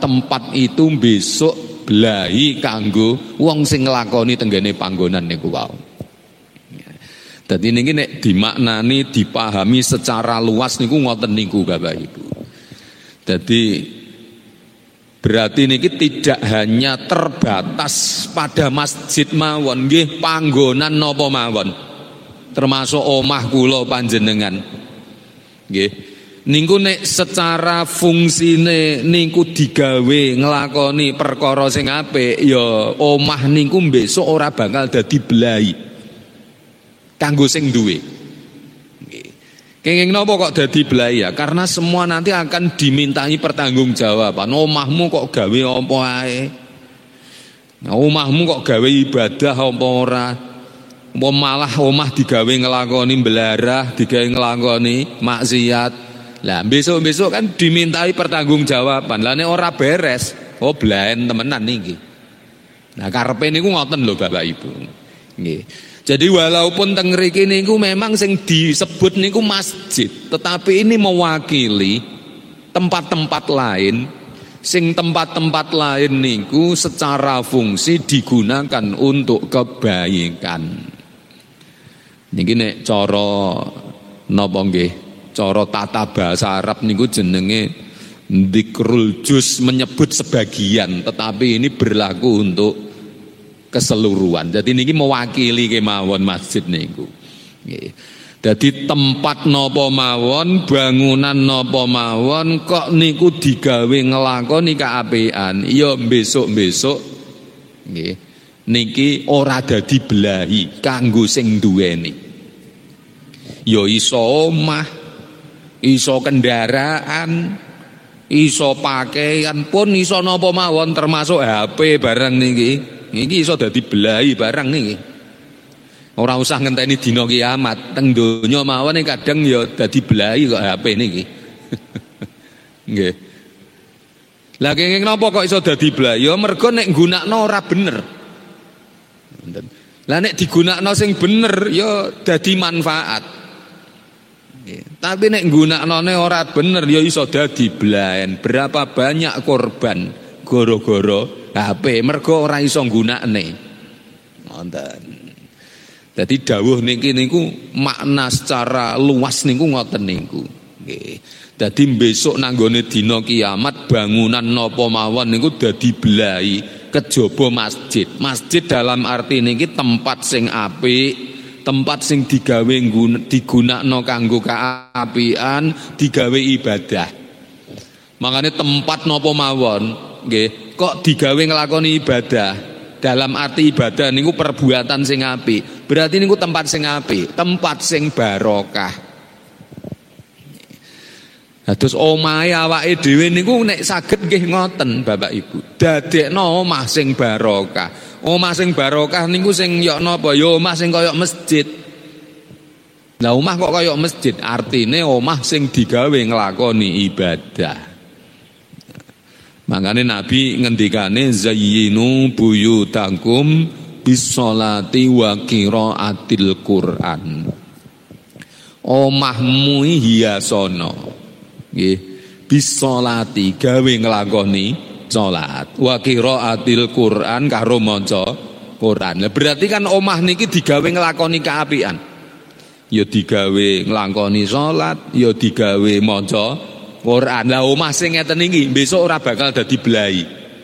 tempat itu besok blahi kanggo wong sing nglakoni tenggene panggonan niku wau. Dadi niki nek dimaknani dipahami secara luas niku ngoten niku Bapak Ibu. Dadi berarti niki tidak hanya terbatas pada masjid mawon, nggih panggonan napa mawon. Termasuk omah kula panjenengan. Nggih. Niku nek secara fungsine niku digawe nglakoni perkara sing apik ya omah niku besok ora bakal dadi blahi kanggo sing duwe. Nggih. Kenging napa kok dadi blahi ya? Karena semua nanti akan dimintai pertanggungjawaban. Omahmu kok gawe apa ae? Omahmu kok gawe ibadah apa ora? Apa malah omah digawe nglakoni belarah, digawe nglakoni maksiat. Lah besok-besok kan dimintai pertanggungjawaban. Lah nek ora beres, oh blaen temenan niki. Nah karepe niku ngoten lho Bapak Ibu. Nggih. Jadi walaupun teng mriki niku memang sing disebut niku masjid, tetapi ini mewakili tempat-tempat lain. Sing tempat-tempat lain niku secara fungsi digunakan untuk kebaikan. Niki nek cara napa nggih? Cara tata bahasa Arab niku jenenge dzikrul juz, menyebut sebagian, tetapi ini berlaku untuk keseluruhan. Jadi niki mewakili kemawon masjid niku. Nggih. Dadi tempat napa mawon, bangunan napa mawon kok niku digawe nglakoni kaapian, ya besok-besok nggih. Niki ora dadi blahi kanggo sing duweni. Ya iso omah, iso kendaraan, iso pakaian pun iso napa mawon termasuk HP barang niki. Niki iso dadi blahi barang niki. Ora usah ngenteni dina kiamat, teng donya mawon kadang ya dadi blahi kok HP niki. Nggih. Lah kenging napa kok iso dadi blahi? Ya mergo nek nggunakno ora bener. Lah nek digunakno sing bener ya dadi manfaat. Tapi nek nggunaknone ora bener ya iso dadi blaen. Berapa banyak korban gara-gara HP mergo ora iso nggunakne. Ngoten. Dadi dawuh niki niku makna secara luas niku ngoten niku. Nggih. Dadi besok nanggone dina kiamat bangunan napa mawon niku dadi blahi kejaba masjid. Masjid dalam arti niki tempat sing apik, tempat sing digawe digunakno kanggo kaapian, digawe ibadah. Makanya tempat napa mawon nggih kok digawe nglakoni ibadah. Dalam arti ibadah niku perbuatan sing apik. Berarti niku tempat sing apik, tempat sing barokah. Nah, terus omahe awake dhewe niku nek saged nggih ngoten Bapak Ibu. Dadekno omah sing barokah. Omah sing barokah niku sing ya napa? Ya omah sing kaya masjid. Lah omah kok kaya masjid, artine omah sing digawe nglakoni ibadah. Makane Nabi ngendikane zayyinu buyutakum bis-sholati wa qiraatil Qur'an. Omahmu hiasono. Nggih, bis-sholati gawe nglakoni salat, wa qiraatil Qur'an karo maca Qur'an. Lah berarti kan omah niki digawe nglakoni kaapian. Ya digawe nglakoni salat, ya digawe maca Qur'an. Lah omah sing ngeten iki besok ora bakal dadi blahi.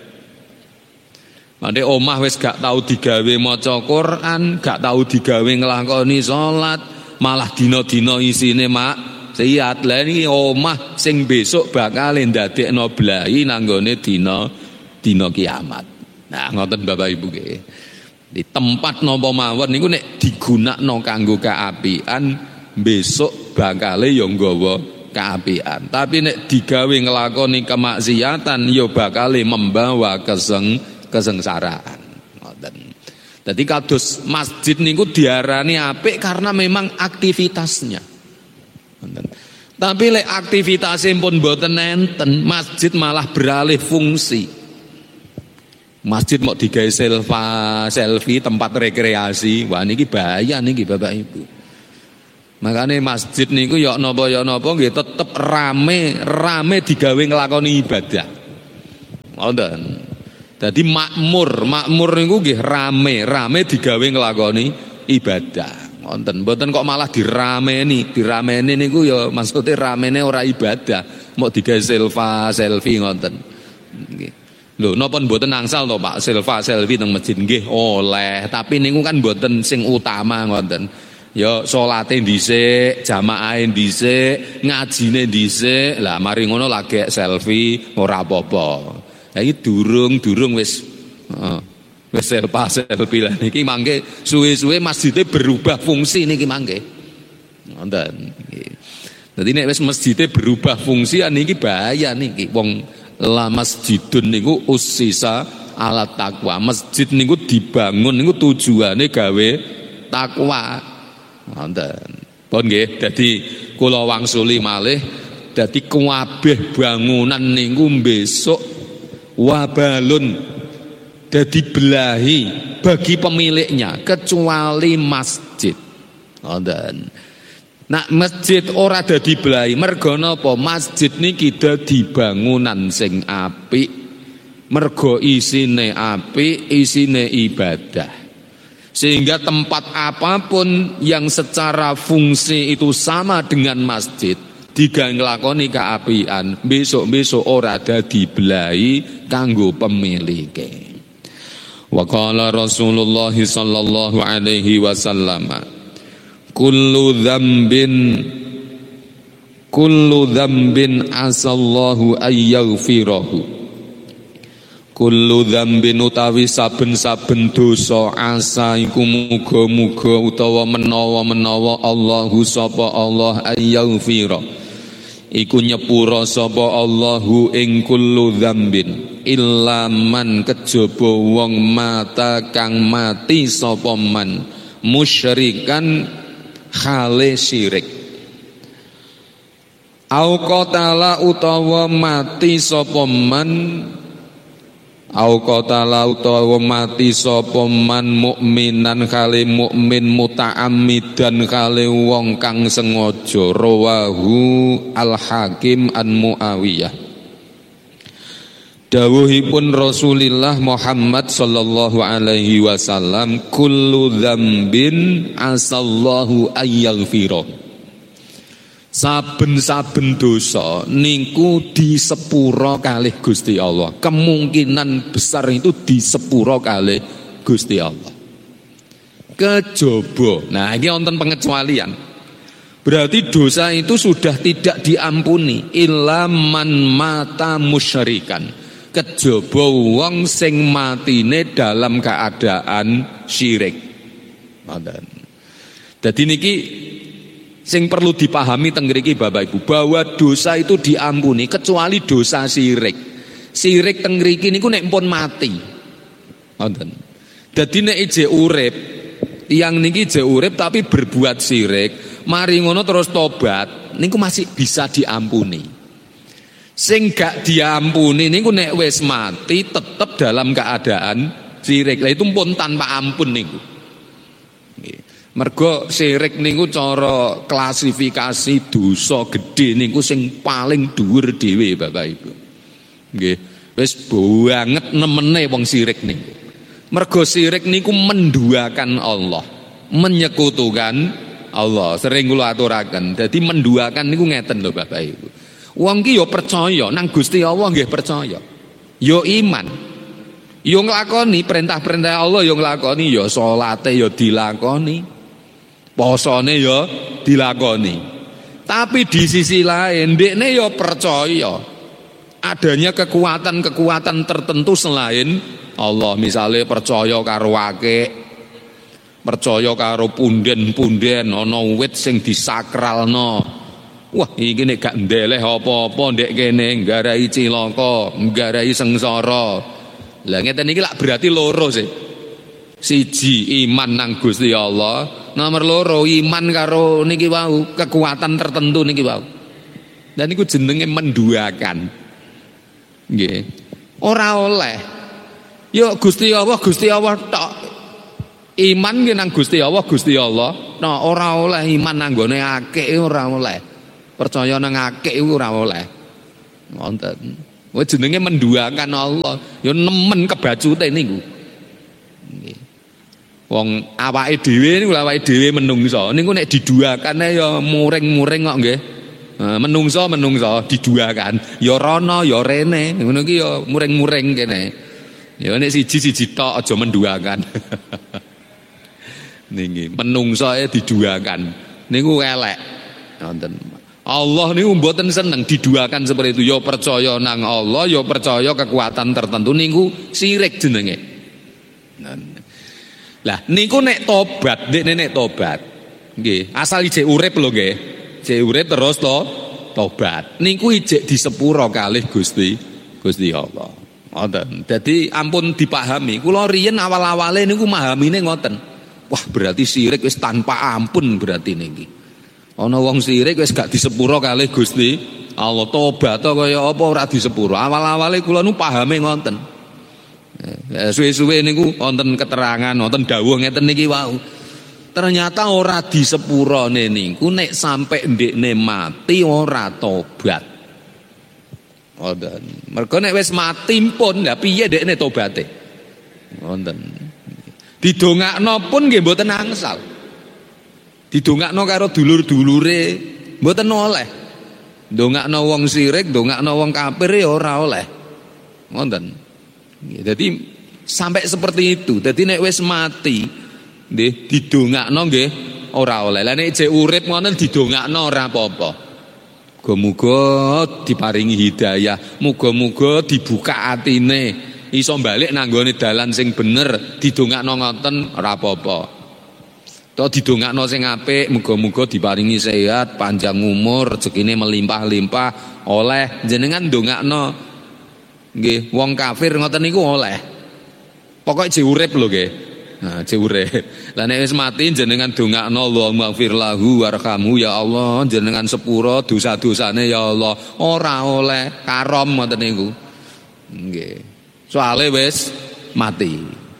Mane omah wis gak tau digawe maca Qur'an, gak tau digawe nglakoni salat, malah dina-dina isine maksiat. Lah iki omah sing besok bakal ndadekno blahi nanggone dina kiamat. Nah, ngoten Bapak Ibu nggih. Di tempat napa mawon niku nek digunakno kanggo kaapian, besok bakale ya nggawa kaapian. Tapi nek digawe nglakoni kemaksiatan ya bakale membawa kesengsaraan. Ngoten. Dadi kados masjid niku diarani apik karena memang aktivitasnya. Ngoten. Tapi lek aktivitasnya pun mboten enten, masjid malah beralih fungsi. Masjid mau digawe selfie tempat rekreasi. Wah niki bahaya niki Bapak Ibu. Makanya masjid niku ya napa nggih tetep rame digawe nglakoni ibadah. Ngoten. Dadi makmur niku nggih rame digawe nglakoni ibadah. Ngoten, mboten kok malah dirameni niku ya maksudnya ramene ora ibadah, mau digawe selfie ngoten. Nggih. Lho napa mboten angsal to Pak selfie teng masjid nggih oleh, tapi niku kan mboten sing utama ngoten. Ya salate dhisik, jamaahe dhisik, ngajine dhisik. Lah mari ngono lagi selfie ora apa-apa. Lah iki durung wis selfie lah niki mangke suwe-suwe masjidnya berubah fungsi niki mangke. Ngoten nggih. Dadi nek wis masjidnya berubah fungsi niki bahaya niki. Wong la masjidun niku ussisa ala taqwa. Masjid niku dibangun niku tujuane gawe takwa. Ngoten. Pun nggih, dadi kula wangsuli malih dadi kabeh bangunan niku besok wabalun dadi belahi bagi pemiliknya kecuali masjid. Ngoten. Nak masjid ora dadi belahi mergo napa? Masjid niki dadi bangunan sing apik. Mergo isine apik, isine ibadah. Sehingga tempat apapun yang secara fungsi itu sama dengan masjid digawe nglakoni keapian, besok-besok ora dadi belahi kanggo pemilike. Wa qala Rasulullah sallallahu alaihi wasallam, kullu dzambin asallahu ayyaghfirahu. Kullu dzambin utawi saben-saben dosa asa iku muga-muga utawa menawa-menawa Allahu sapa Allah ayyaghfira iku nyepura sapa Allahu ing kullu dzambin illa man kejaba wong mata kang mati sapa man musyrikan khale syirik au qatala utawa mati sapa man au qatala utawa mati sapa man mukminan kale mukmin muta'ammidan kale wong kang sengaja rawahu al-Hakim an Muawiyah. Dawuhipun Rasulullah Muhammad sallallahu alaihi wasallam kullu dzambin asallahu ayyaghfira. Saben-saben dosa niku disepuro kalih Gusti Allah. Kemungkinan besar itu disepuro kalih Gusti Allah. Kejaba. Nah, ini wonten pengecualian. Berarti dosa itu sudah tidak diampuni illa man mata musyrikan. Kejaba wong sing matine dalam keadaan syirik. Ngoten. Dadi niki sing perlu dipahami teng mriki Bapak Ibu bahwa dosa itu diampuni kecuali dosa syirik. Syirik teng mriki niku nek pun mati. Ngoten. Dadi nek ije urip, tiyang niki ije urip tapi berbuat syirik, mari ngono terus tobat, niku masih bisa diampuni. Sing gak diampuni niku nek wis mati tetap dalam keadaan syirik. Lah itu pun tanpa ampun niku. Mergo syirik niku cara klasifikasi dosa gedhe niku sing paling dhuwur dhewe Bapak Ibu. Nggih, wis banget nemene wong syirik niku. Mergo syirik niku menduakan Allah, menyekutukan Allah. Sering kula aturaken. Dadi menduakan niku ngeten lho Bapak Ibu. Wong ki ya percaya nang Gusti Allah nggih percaya. Ya iman. Ya nglakoni perintah-perintah Allah ya nglakoni, ya salate ya dilakoni. Posone ya dilakoni. Tapi di sisi lain ndekne ya percaya adanya kekuatan-kekuatan tertentu selain Allah. Misalnya percaya karo akik, percaya karo punden-punden ana wit sing disakralno. Wah, iki nek gak ndeleh apa-apa ndek kene nggarai cilaka, nggarai sengsara. Lah ngeten iki lak berarti loro sih. Siji iman nang Gusti Allah, nomor loro iman karo niki wau, kekuatan tertentu niki wau. Dan niku jenenge menduakan. Nggih. Ora oleh. Yo Gusti Allah tok. Iman nggih nang Gusti Allah. Nah, ora oleh iman nang gone akik ora oleh. Percaya nang akik iku ora oleh. Ngoten. Wah jenenge menduakan Allah. Ya nemen kebacute niku. Nggih. Wong awake dhewe niku awake dhewe menungso. Niku nek diduakane ya muring-muring kok nggih. Menungso diduakan. Ya rono ya rene. Ngono ki ya muring-muring kene. Ya nek siji-siji tok aja menduakan. Niki menungso diduakan. Niku elek. Wonten. Allah niku mboten seneng diduakan seperti itu. Ya percaya nang Allah, ya percaya kekuatan tertentu niku syirik jenenge. Lah niku nek tobat, nek tobat. Nggih, asal ijek urip lho nggih. Ijek urip terus tobat. Niku ijek disepuro kalih Gusti Allah. Ngoten. Dadi ampun dipahami. Kula riyen awal-awale niku mahamine ngoten. Wah, berarti syirik wis tanpa ampun berarti niki. Ana wong sirik wis gak disepuro kalih Gusti Allah, tobat kaya apa ora disepuro. Awal-awale kula nu pahame ngoten. Suwe-suwe niku wonten keterangan, wonten dawuh ngeten niki wau. Ternyata ora disepurone niku nek sampe ndekne mati ora tobat. Wonten. Mergo nek wis mati pun lha piye ndekne tobaté? Wonten. Didongakno pun nggih mboten angsal. Didongakno karo dulur-dulure mboten oleh. Ndongakno wong sirik, ndongakno wong kafir ya ora oleh. Ngoten. Jadi sampai seperti itu. Jadi nek wis mati nggih didongakno nggih ora oleh. Lah nek jek urip ngoten didongakno ora apa-apa. Muga-muga diparingi hidayah, muga-muga dibuka atine, iso balik nang nggone dalan sing bener, didongakno ngoten ora apa-apa. To didongakno sing apik, muga-muga diparingi sehat, panjang umur, rezekine melimpah-limpah, oleh jenengan ndongakno nggih wong kafir ngoten niku oleh. Pokoke jek urip lho nggih. Nah, jek urip. Lah nek wis mati jenengan ndongakno Allahumma ighfir lahu warhamhu ya Allah, jenengan sepuro dosa-dosane ya Allah. Ora oleh karom ngoten niku. Nggih. Soale wis mati.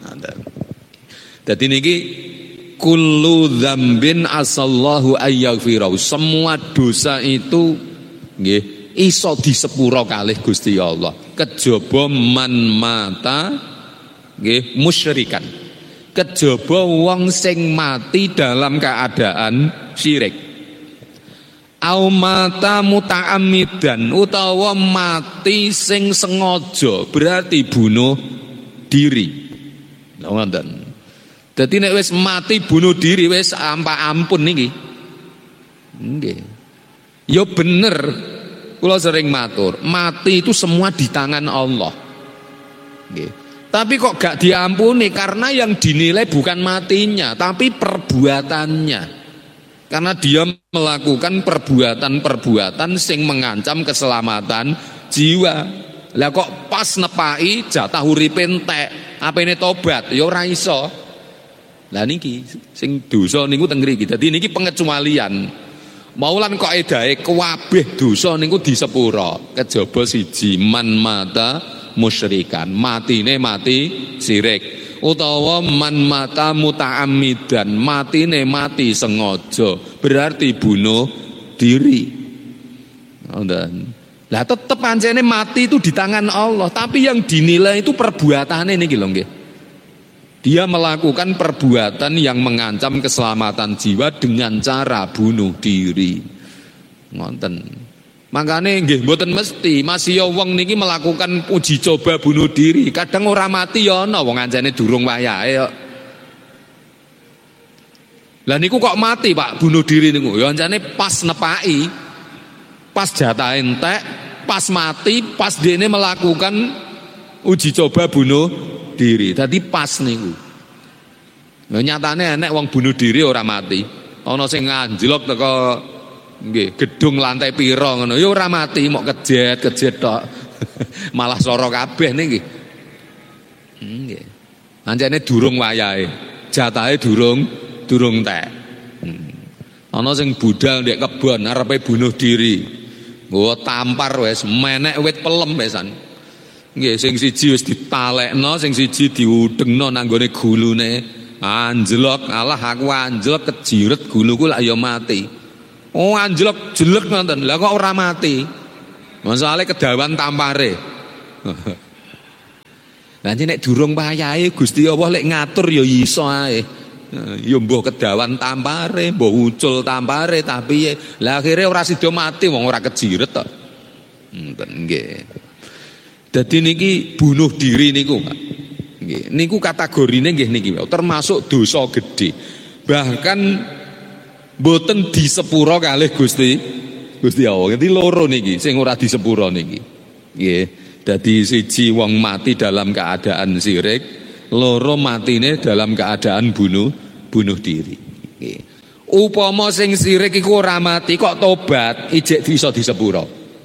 Dadi niki kullu dzambin asallahu ayyaghfirahu. Semua dosa itu nggih iso disepuro kalih Gusti Allah. Kejaba man mata nggih musyrikan. Kejaba wong sing mati dalam keadaan syirik. Au mata muta'ammidan utawa mati sing sengaja, berarti bunuh diri. Ngoten. Dadi nek wis mati bunuh diri wis ampun niki. Nggih. Ya bener. Kula sering matur, mati itu semua di tangan Allah. Nggih. Tapi kok gak diampuni karena yang dinilai bukan matinya, tapi perbuatannya. Karena dia melakukan perbuatan-perbuatan sing mengancam keselamatan jiwa. Lah kok pas nepai jatah uripe entek, apene tobat ya ora iso. Lah niki sing dosa niku teng mriki. Dadi niki pengecualian. Maulan kaidahe kabeh dosa niku disepuro. Kejaba siji man mata musyrikan, matine mati syirik. Utawa man mata muta'ammidan, matine mati sengaja, berarti bunuh diri. Ngoten. Lah tetep pancene mati itu di tangan Allah, tapi yang dinilai itu perbuatane niki lho nggih. Dia melakukan perbuatan yang mengancam keselamatan jiwa dengan cara bunuh diri. Ngoten. Makanya nggih mboten mesti masih ya wong niki melakukan uji coba bunuh diri. Kadang ora mati ya ana wong anjane durung wayahe ya. Lah niku kok mati Pak bunuh diri niku. Ya anjane pas nepaki. Pas jatah entek, pas mati, pas dene melakukan uji coba bunuh diri. Tadi pas niku. Nah, nyatane enek wong bunuh diri ora mati. Ana sing anjlok teko nggih gedung lantai pira ngono ya ora mati, mok kejet tok. Malah soro kabeh niki. Nggih. Anjane durung wayahe. Jatahe durung entek. Ana sing budal ndek kebon arepe bunuh diri. Nggo tampar wis menek wit pelem pisan. Nggih, sing siji wis ditalekno, sing siji diudengno nang gone gulune. Anjlok, alah aku anjlok kejiret guluku lak ya mati. Oh anjlok jelek ngoten. Lah kok ora mati? Masalahe kedawan tampare. Lah nek durung payahe Gusti Allah lek ngatur ya iso ae. Ya mbuh kedawan tampare, mbuh ucul tampare tapi lah akhire ora sida mati wong ora kejiret to. Ngoten nggih. Dadi niki bunuh diri niku, Pak. Nggih, niku kategorine nggih niki termasuk dosa gedhe. Bahkan mboten disepuro kalih Gusti Allah. Dadi loro niki sing ora disepuro niki. Nggih. Dadi siji wong mati dalam keadaan syirik, loro matine dalam keadaan bunuh diri. Nggih. Upama sing syirik iku ora mati kok tobat, ijek bisa disepuro.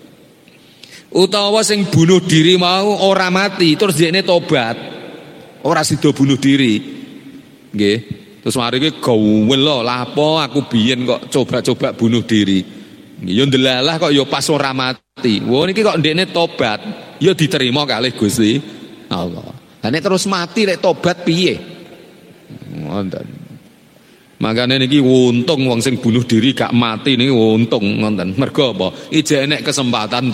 Utawa sing bunuh diri mau ora mati terus dhekne tobat, ora sida bunuh diri. Nggih. Terus mari iki gawel lho, lapo aku biyen kok coba-coba bunuh diri. Ya ndelalah kok ya pas ora mati. Wah niki kok ndekne tobat, ya diterima kalih Gusti Allah. Lah nek terus mati lek tobat piye? Ngoten. Makane niki untung wong sing bunuh diri gak mati niki untung ngoten. Mergo apa? Ijek nek kesempatan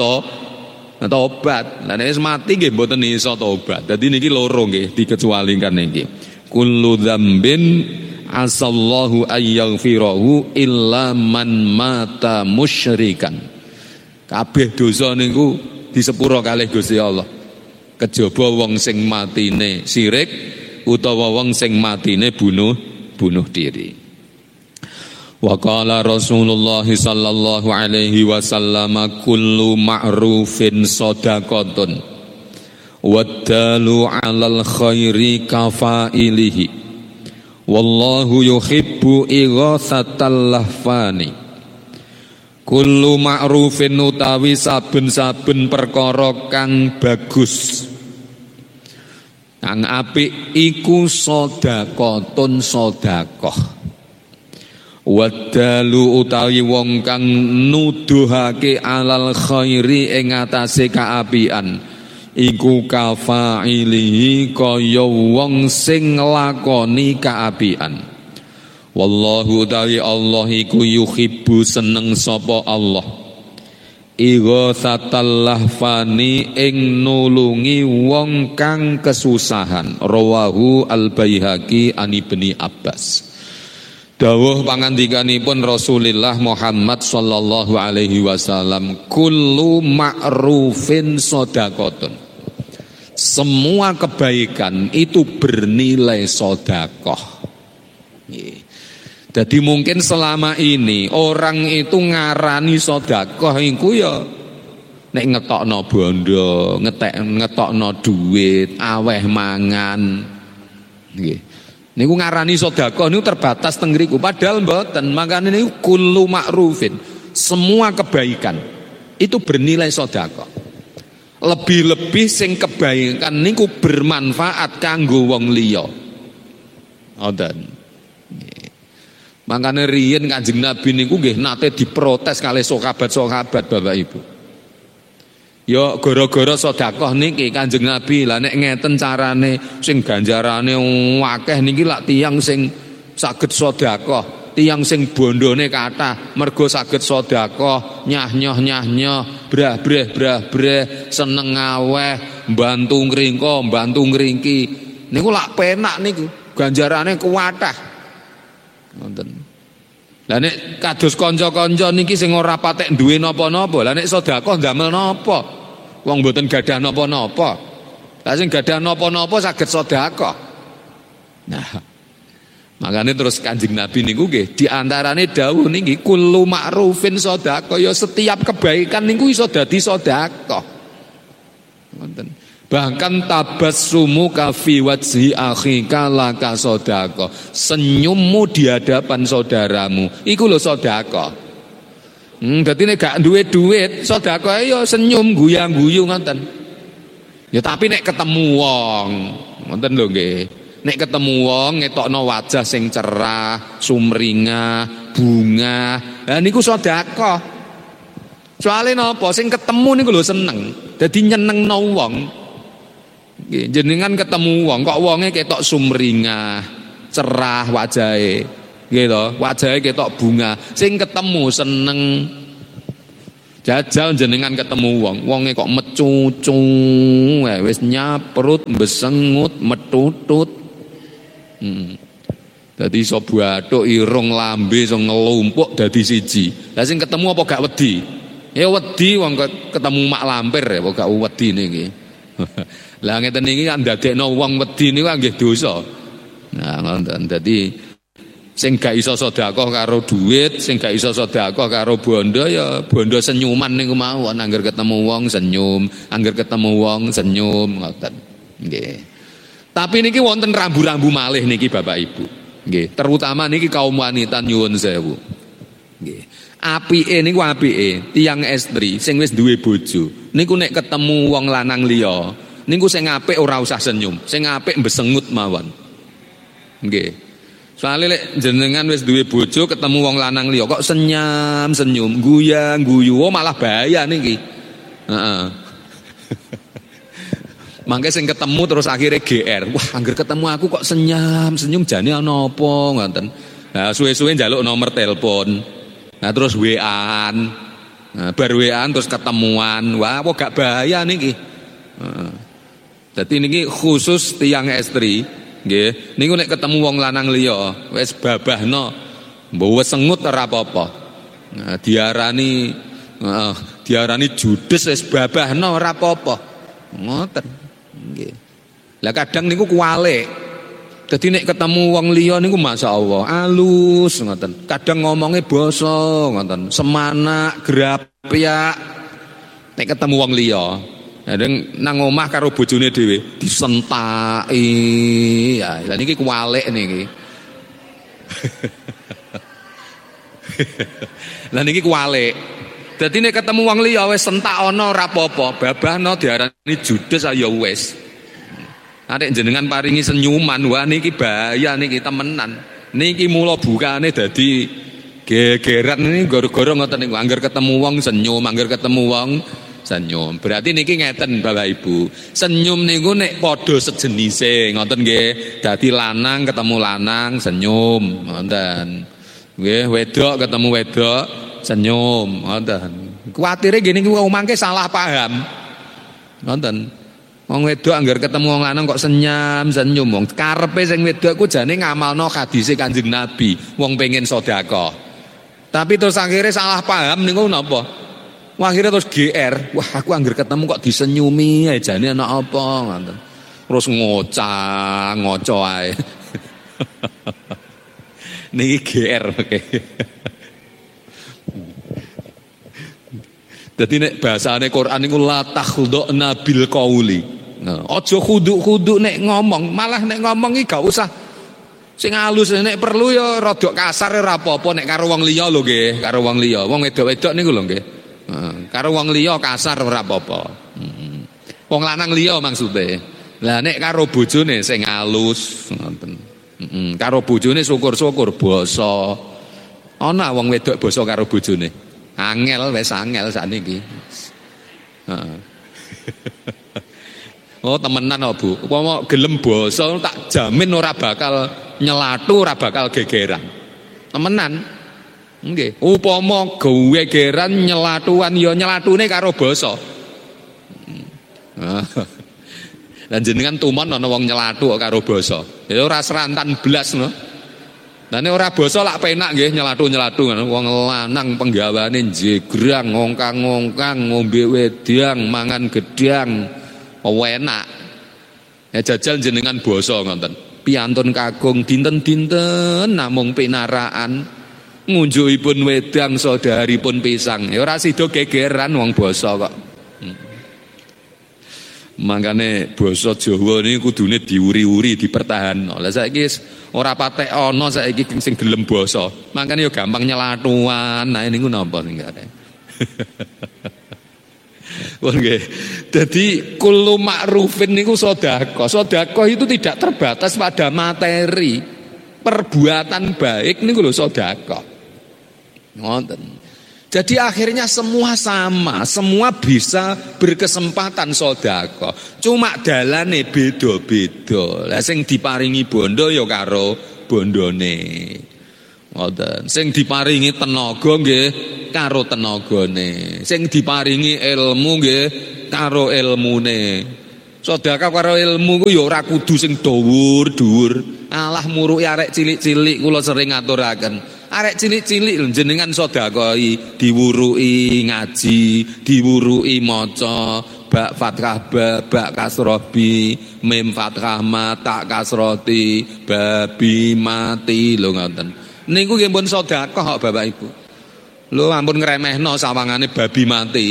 tobat. Lah nek wis mati nggih mboten iso tobat. Dadi niki loro nggih dikecualikan niki. Kullu dzambin asallahu ayyaghfirahu illa man mata musyrikan. Kabeh dosa niku disepuro kalih Gusti Allah. Kejaba wong sing matine syirik utawa wong sing matine bunuh diri. Wa qala Rasulullah sallallahu alaihi wasallam kullu ma'rufin shadaqatun waddalu 'alal khairi kafailihi wallahu yuhibbu ighatsatal lahfani. Kullu ma'rufin utawi saben-saben perkara kang bagus kang apik iku sedekahun sedekah. Wadalu utawi wong kang nuduhake alal khairi ing atase kaapian iku kafailihi kaya wong sing nglakoni kaapian. Wallahu utawi Allah iku yuhibbu seneng sapa Allah ighatsatal lahfani ing nulungi wong kang kesusahan. Rawahu al-Baihaqi an Ibni Abbas. Dawuh pangandikanipun Rasulullah Muhammad sallallahu alaihi wasallam, kullu ma'rufin shadaqatun. Semua kebaikan itu bernilai sedekah. Jadi mungkin selama ini orang itu ngarani sedekah iku ya nek ngetokno bondo, ngetokno duit, aweh mangan. Nggih. Niku ngarani sedekah niku terbatas teng ngriku, padahal mboten. Makane niku kullu ma'rufin. Semua kebaikan itu bernilai sedekah. Lebih-lebih sing kebaikan niku bermanfaat kanggo wong liya. Ngoten. Makane riyen Kanjeng Nabi niku nggih nate diprotes kalih sahabat-sahabat Bapak Ibu. Ya gara-gara sedekah niki Kanjeng Nabi lah nek ngeten carane sing ganjarane akeh niki lak tiyang sing saged sedekah, tiyang sing bondone kathah mergo saged sedekah, nyah-nyoh, brah-breh, seneng aweh, mbantu ngringko, mbantu ngringki. Niku lak penak niku, ganjarane kuwathah. Ngoten. Lah nek kados kanca-kanca niki sing ora patek duwe napa-napa, lah nek sedekah ndamel napa? Wong mboten gadah napa-napa. Lah sing gadah napa-napa saged sedekah. Nah, makane terus Kanjeng Nabi niku nggih di antarane dawuh niki kullu ma'rufin sedekah, ya setiap kebaikan niku iso dadi sedekah. Ngoten. Bahkan tabassumu ka fi wajhi akhika laka sedekah. Senyummu di hadapan saudaramu iku lho sedekah. Dadi nek gak duwe duit, sedekah ya senyum guyang-guyu ngoten. Ya tapi nek ketemu wong, ngoten lho nggih. Nek ketemu wong ngetokno wajah sing cerah, sumringah, bunga. Lah niku sedekah. Soale napa? Sing ketemu niku lho seneng. Dadi nyenengno wong. Jenengan ketemu wong kok wonge ketok sumringah, cerah wajahe. Nggih to, wajahe ketok bunga. Sing ketemu seneng. Jajal jenengan ketemu wonge kok cucu, wis nyaprut, besengut, metutut. Dadi iso bathuk irung lambe iso ngelumpuk dadi siji. Lah sing ketemu apa gak wedi? Ya wedi wong ketemu mak lampir ya, apa gak wedi niki. Lah ngeten niki kan ndadekno wong wedi niku nggih dosa. Nah ngoten. Dadi sing gak iso sedekah karo duit, sing gak iso sedekah karo bondo ya bondo senyuman niku mawon, angger ketemu wong senyum, angger ketemu wong senyum ngoten. Nggih. Tapi niki wonten rambu-rambu malih niki Bapak Ibu. Nggih, terutama niki kaum wanita nyuwun sewu. Nggih. Apike niku apike tiyang estri sing wis duwe bojo. Niku nek ketemu wong lanang liya, niku sing apik ora usah senyum, sing apik mbesengut mawon. Nggih. Soale lek jenengan wis duwe bojo ketemu wong lanang liya kok senyum, guyu, malah bahaya niki. Heeh. Mangke sing ketemu terus akhirnya GR. Wah, angger ketemu aku kok senyum jane ana apa ngoten. Nah, suwe-suwe njaluk nomor telepon. Nah, terus WA-an. Nah, bar WA-an terus ketemuan. Wah, apa gak bahaya niki. Heeh. Dadi niki khusus tiyang estri, nggih. Niku nek ketemu wong lanang liya, wis babahno. Mbawa sengut ora apa-apa. Nah, diarani judes wis babahno ora apa-apa. Ngoten. Nggih. Lah kadang niku kuwalik. Dadi nek ketemu wong liya niku masyaallah alus ngoten. Kadang ngomongnya basa ngoten, semanak, grapyak. Nek ketemu wong liya, nang omah karo bojone dhewe disentaki. Ya, lha niki kuwalik niki. Lah niki kuwalik. Dadi nek ketemu wong liya wis sentak ana ora apa-apa, babahno diarani judes ya wis. Nek jenengan paringi senyuman, wah niki bahaya niki temenan. Niki mula bukane dadi gegeran niki gara-gara ngoten niku. Angger ketemu wong senyum, angger ketemu wong senyum. Berarti niki ngeten Bapak Ibu. Senyum niku nek padha sejenise, ngoten nggih. Dadi lanang ketemu lanang senyum, ngoten. Nggih, wedok ketemu wedok senyum, ngoten. Kuwatire ngene iki wong mangke salah paham. Ngoten. Wong wedok anggar ketemu wong lanang kok senyum wong. Karepe sing wedok ku jane ngamalno hadise Kanjeng Nabi, wong pengen sedekah. Tapi terus akhirnya salah paham niku napa? Wah, akhirnya terus GR. Wah, aku anggar ketemu kok disenyumi ae jane ana apa ngoten. Terus ngoco ae. Niki GR oke. Dadi nek bahasane Quran niku la takhdhna bil qauli. Nah, aja khuduk-khuduk nek ngomong, malah nek ngomong iki gak usah sing halus, nek perlu ya rada kasar ora apa-apa nek karo wong liya lho nggih, karo wong liya. Wong wedok-wedok niku lho nggih. Karo wong liya kasar ora apa-apa. Wong lanang liya maksude. Lah nek karo bojone sing halus ngoten. Karo bojone syukur-syukur basa. Ana wong wedok basa karo bojone. Angel wis angel sakniki. Heeh. Oh temenan oh Bu. Upama gelem basa tak jamin ora bakal nyelatu, ora bakal gegeran. Temenan. Nggih. Upama gegeran nyelatuan ya nyelatune karo basa. Lan jenengan tumon ana wong nyelatu karo basa. Ya ora serantan blas no. Lah nek ora basa lak penak nggih nyelatu-nyelatu wong lanang penggawane jegrang ngongkang-ngongkang ngombe wedang mangan gedang enak. Ya jajal jenengan basa ngoten. Piantun kakung dinten-dinten namung pinaraan ngunjukipun wedang saudaripun pisang. Ya ora sida gegeran wong basa kok. Mangkane basa Jawa niku kudune diuri-uri dipertahanno. Lah saiki ora patek ana saiki sing gelem basa. Mangkane ya gampang nyelatuan. Nah niku napa sing kare. Wong nggih. Dadi kullu ma'rufin niku sedekah. Sedekah itu tidak terbatas pada materi. Perbuatan baik niku lho sedekah. Ngoten. Jadi akhirnya semua sama, semua bisa berkesempatan sedekah. Cuma dalane beda-beda. Lah sing diparingi bondo ya karo bondone. Ngoten. Sing diparingi tenaga nggih karo tenagane. Sing diparingi ilmu nggih karo ilmune. Sedekah karo ilmu ku ya ora kudu sing dhuwur-dhuwur. Alah muruki arek cilik-cilik kula sering ngaturaken. Arek cilik-cilik lho jenengan sedekahi, diwuruki ngaji, diwuruki maca ba fathah ba kasrah bi, mim fathah ma ta kasrati, babi mati lho ngoten. Niku nggih pun sedekah kok Bapak Ibu. Lho ampun ngremehno sawangane babi mati.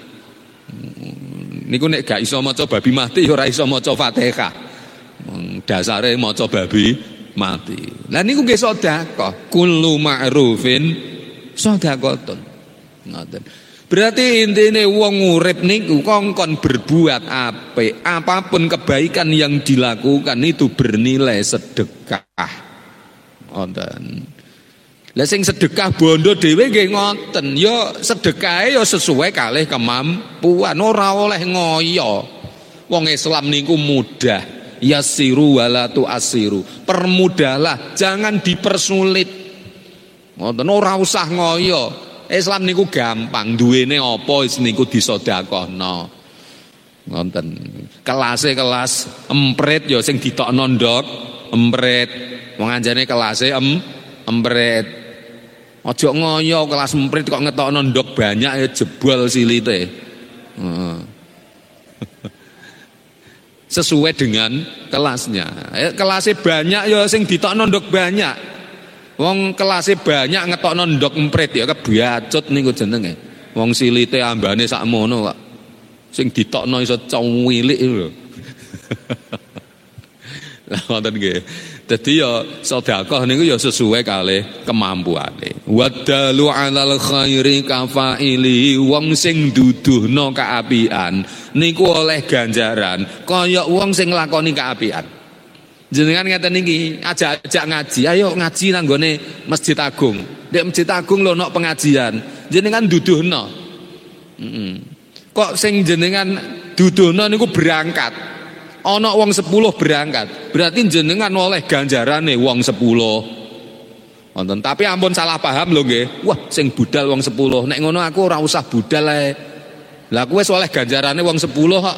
Niku nek gak iso maca babi mati ora iso maca Fatihah. Dasare maca babi mati. Lah niku nggih sedekah. Kullu ma'rufin sedekahun. Ngoten. Berarti intine wong urip niku kongkon berbuat apik, apapun kebaikan yang dilakukan itu bernilai sedekah. Ngoten. Lah sing sedekah bondo dhewe nggih ngoten, ya sedekahe ya sesuai kalih kemampuan, ora oleh ngoyo. Wong Islam niku mudah, yassiru wala tu'assiru. Permudahlah, jangan dipersulit. Ngoten ora usah ngoyo. Islam niku gampang, duwene apa wis niku disedekahno. Ngoten. Kelase kelas emprit ya sing ditokno ndok emprit. Wong anjane kelase emprit. Ojo ngoyo kelas emprit kok ngetokno ndok banyak ya jebol silite. Sesuai dengan kelasnya. Kelasnya banyak ya sing ditokno ndok banyak. Wong kelasnya banyak ngetokno ndok emprit ya kebiacut niku jenenge. Wong silite ambane sakmono kok. Sing ditokno iso cuwilik lho. Lah ngoten nggih. Dadi ya sedekah niku ya sesuai kalih kemampuane. Wadalu 'alal khairi kafaili, wong sing duduhno kaapian niku oleh ganjaran kaya wong sing nglakoni kaapian. Jenengan ngeten niki, ajak ngaji, ayo ngaji nang gone Masjid Agung. Nek Masjid Agung lho ana pengajian, jenengan duduhno. Kok sing jenengan duduhno niku berangkat. Ana wong 10 berangkat, berarti jenengan oleh ganjarane wong 10. Wonten, tapi ampun salah paham lho nggih. Wah, sing budal wong 10. Nek ngono aku ora usah budal ae. Lah kowe wis oleh ganjarane wong 10 kok.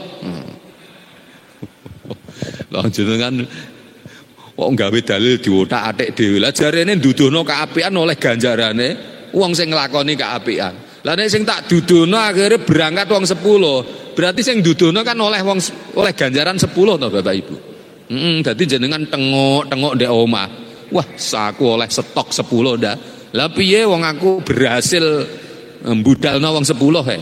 Lah jenengan kok gawe dalil diotak-atik dhewe. Lah jarene nduduhno kaapian oleh ganjarane wong sing nglakoni kaapian. Lah nek sing tak duduhno akhire berangkat wong 10. Berarti sing duduhno kan oleh ganjaran 10 to Bapak Ibu. Dadi jenengan tengok ndek omah. Wah, saku oleh stok 10 ndak. Lah piye wong aku berhasil mbudalno wong 10 he.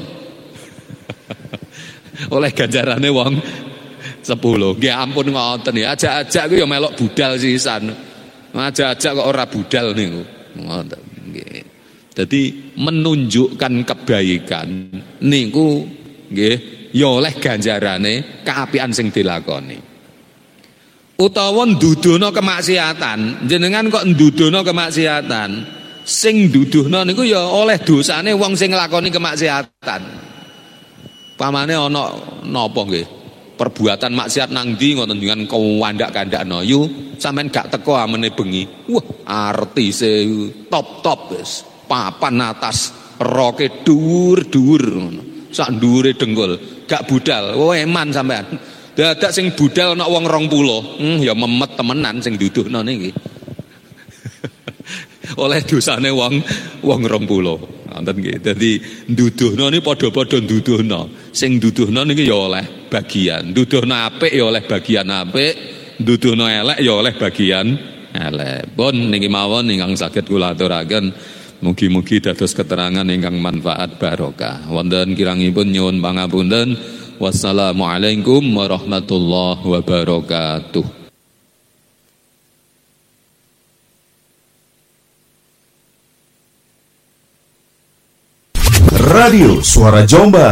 Oleh ganjarane wong 10. Nggih ampun ngoten ya. Ajak-ajak ku ya melok budal sisan. Ajak-ajak kok ora budal niku. Ngoten nggih. Dadi menunjukkan kebaikan niku nggih ya oleh ganjarane kaapian sing dilakoni. Utawa nduduhna kemaksiatan, jenengan kok nduduhna kemaksiatan, sing nduduhna niku ya oleh dosane wong sing nglakoni kemaksiatan. Pamane ana napa nggih? Perbuatan maksiat nang ndi ngoten dengan kawandak-kandakno yu sampean gak teko amene bengi. Wah, artise top-top wis. Papan atas roke dhuwur-dhuwur ngono. Sak dhuwure dengkul, gak budal, eman sampean. Dadak sing budal ana wong 20. Ya memet temenan sing duduhno niki. Oleh dosane wong 20. Ngoten nggih. Dadi nduduhno niki padha-padha nduduhno. Sing nduduhno niki ya oleh bagian. Nduduhno apik ya oleh bagian apik, nduduhno elek ya oleh bagian elek. Pun niki mawon ingkang saged kula aturaken. Mugi-mugi dados keterangan ingkang manfaat barokah. Wonten kirangipun nyuwun pangapunten. Wassalamualaikum warahmatullahi wabarakatuh. Radio Suara Jombang.